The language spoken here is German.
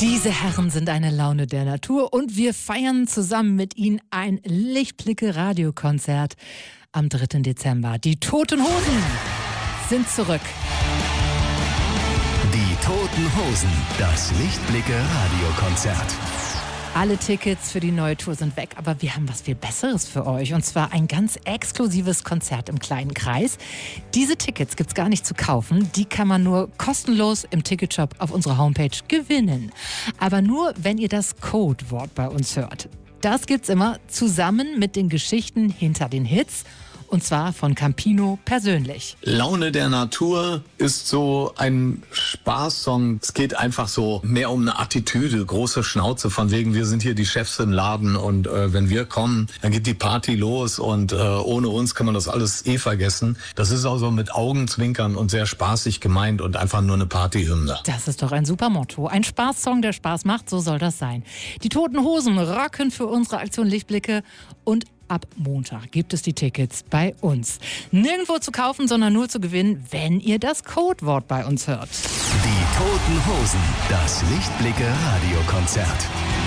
Diese Herren sind eine Laune der Natur und wir feiern zusammen mit ihnen ein Lichtblicke-Radiokonzert am 3. Dezember. Die Toten Hosen sind zurück. Die Toten Hosen, das Lichtblicke-Radiokonzert. Alle Tickets für die neue Tour sind weg, aber wir haben was viel Besseres für euch. Und zwar ein ganz exklusives Konzert im kleinen Kreis. Diese Tickets gibt's gar nicht zu kaufen. Die kann man nur kostenlos im Ticketshop auf unserer Homepage gewinnen. Aber nur, wenn ihr das Codewort bei uns hört. Das gibt's immer zusammen mit den Geschichten hinter den Hits. Und zwar von Campino persönlich. Laune der Natur ist so ein Spaßsong. Es geht einfach so mehr um eine Attitüde, große Schnauze, von wegen, wir sind hier die Chefs im Laden und wenn wir kommen, dann geht die Party los und ohne uns kann man das alles vergessen. Das ist auch so mit Augenzwinkern und sehr spaßig gemeint und einfach nur eine Partyhymne. Das ist doch ein super Motto. Ein Spaßsong, der Spaß macht, so soll das sein. Die Toten Hosen rocken für unsere Aktion Lichtblicke und ab Montag gibt es die Tickets bei uns. Nirgendwo zu kaufen, sondern nur zu gewinnen, wenn ihr das Codewort bei uns hört. Die Toten Hosen, das Lichtblicke-Radiokonzert.